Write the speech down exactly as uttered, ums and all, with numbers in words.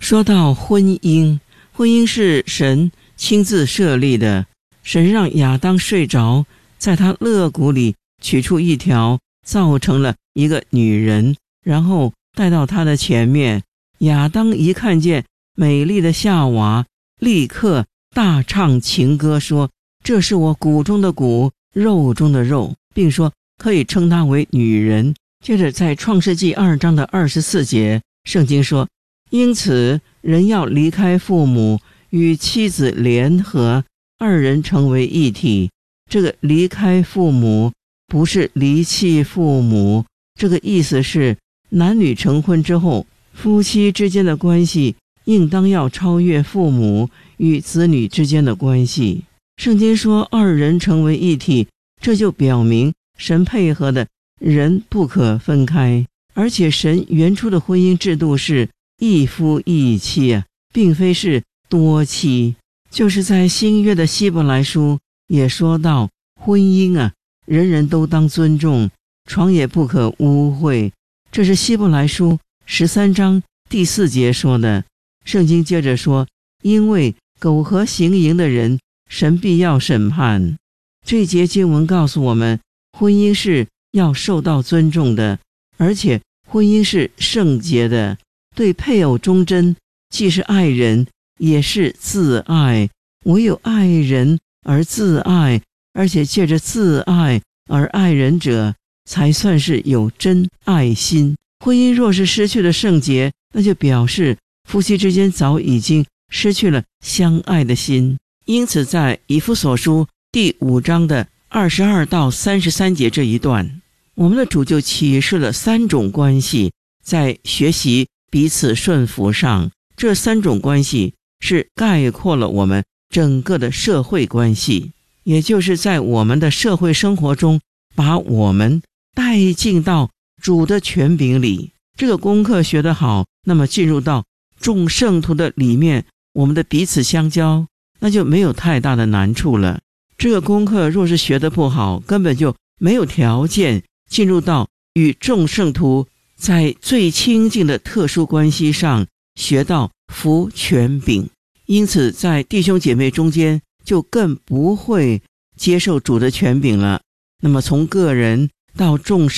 说到婚姻，婚姻是神亲自设立的，神让亚当睡着，在他肋骨里取出一条，造成了一个女人，然后带到他的前面。亚当一看见美丽的夏娃，立刻大唱情歌，说这是我骨中的骨，肉中的肉，并说可以称她为女人。接着在创世纪二章的二十四节，圣经说，因此人要离开父母，与妻子联合，二人成为一体。这个离开父母不是离弃父母，这个意思是男女成婚之后，夫妻之间的关系应当要超越父母与子女之间的关系。圣经说二人成为一体，这就表明神配合的人不可分开，而且神原初的婚姻制度是一夫一妻啊，并非是多妻。就是在新约的希伯来书也说到婚姻啊，人人都当尊重，床也不可污秽，这是希伯来书十三章第四节说的。圣经接着说，因为苟合行淫的人，神必要审判。这节经文告诉我们，婚姻是要受到尊重的，而且婚姻是圣洁的，对配偶忠贞，既是爱人，也是自爱。唯有爱人而自爱，而且借着自爱而爱人者，才算是有真爱心。婚姻若是失去了圣洁，那就表示夫妻之间早已经失去了相爱的心。因此在以弗所书第五章的二十二到三十三节这一段，我们的主就启示了三种关系，在学习彼此顺服上，这三种关系是概括了我们整个的社会关系，也就是在我们的社会生活中，把我们带进到主的权柄里。这个功课学得好，那么进入到众圣徒的里面，我们的彼此相交，那就没有太大的难处了。这个功课若是学得不好，根本就没有条件进入到与众圣徒在最亲近的特殊关系上学到服权柄。因此在弟兄姐妹中间就更不会接受主的权柄了。那么从个人到众圣